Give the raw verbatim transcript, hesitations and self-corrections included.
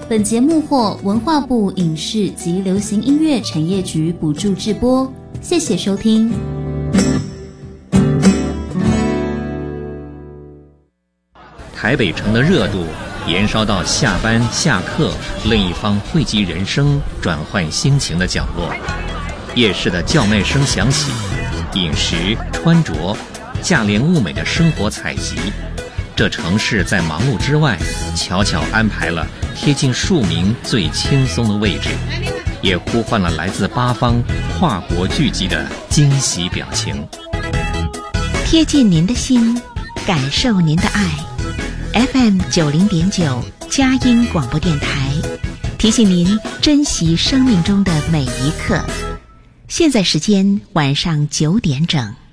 本节目获文化部影视及流行音乐产业局补助制播，谢谢收听。 台北城的热度延烧到下班下课另一方汇集人生转换心情的角落，夜市的叫卖声响起，饮食穿着价廉物美的生活采集，这城市在忙碌之外悄悄安排了贴近庶民最轻松的位置，也呼唤了来自八方跨国聚集的惊喜表情。 贴近您的心，感受您的爱。F M 九零点九佳音广播电台提醒您珍惜生命中的每一刻。现在时间晚上九点整。